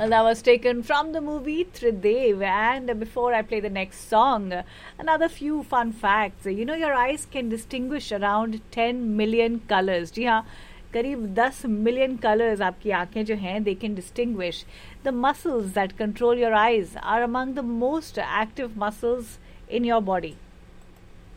Well, that was taken from the movie Tridev. And before I play the next song, another few fun facts. You know, your eyes can distinguish around 10 million colors. जी हाँ, करीब 10 million colors आपकी आंखें जो हैं they can distinguish. The muscles that control your eyes are among the most active muscles in your body.